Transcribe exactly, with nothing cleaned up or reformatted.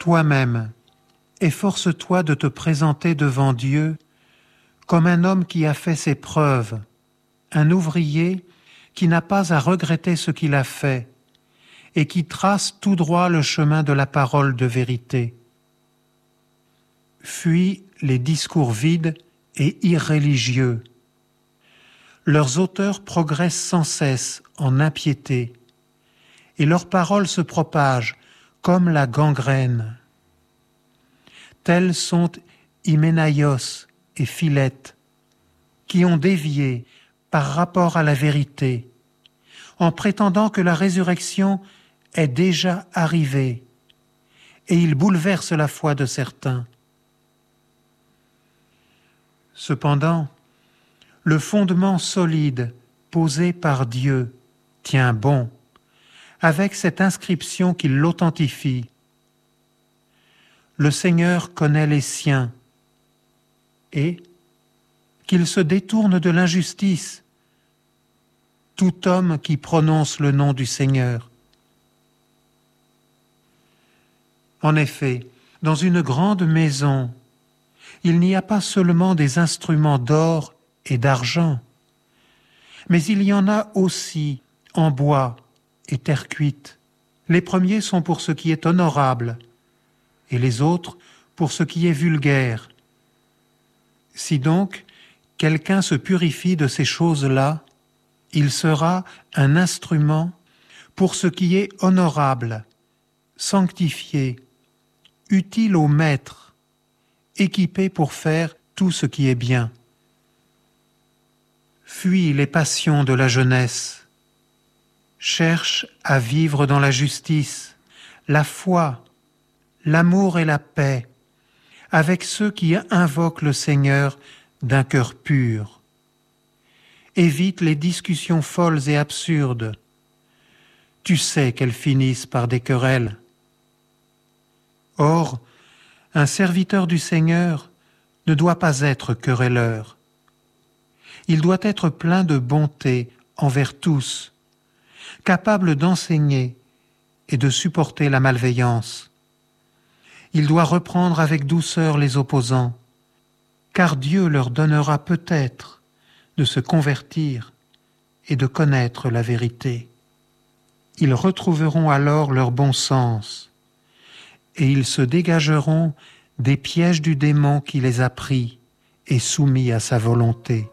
Toi-même, efforce-toi de te présenter devant Dieu comme un homme qui a fait ses preuves, un ouvrier qui n'a pas à regretter ce qu'il a fait et qui trace tout droit le chemin de la parole de vérité. Fuis les discours vides et irréligieux. Leurs auteurs progressent sans cesse en impiété et leurs paroles se propagent comme la gangrène. Tels sont Hyménaïos et Philette, qui ont dévié par rapport à la vérité, en prétendant que la résurrection est déjà arrivée, et ils bouleversent la foi de certains. Cependant, le fondement solide posé par Dieu tient bon, avec cette inscription qui l'authentifie. Le Seigneur connaît les siens, et qu'il se détourne de l'injustice, tout homme qui prononce le nom du Seigneur. En effet, dans une grande maison, il n'y a pas seulement des instruments d'or et d'argent, mais il y en a aussi en bois et terre cuite. Les premiers sont pour ce qui est honorable, et les autres pour ce qui est vulgaire. Si donc quelqu'un se purifie de ces choses-là, il sera un instrument pour ce qui est honorable, sanctifié, utile au maître, équipé pour faire tout ce qui est bien. Fuis les passions de la jeunesse. Cherche à vivre dans la justice, la foi, l'amour et la paix, avec ceux qui invoquent le Seigneur d'un cœur pur. Évite les discussions folles et absurdes. Tu sais qu'elles finissent par des querelles. Or, un serviteur du Seigneur ne doit pas être querelleur. Il doit être plein de bonté envers tous, capable d'enseigner et de supporter la malveillance. Il doit reprendre avec douceur les opposants, car Dieu leur donnera peut-être de se convertir et de connaître la vérité. Ils retrouveront alors leur bon sens, et ils se dégageront des pièges du démon qui les a pris et soumis à sa volonté.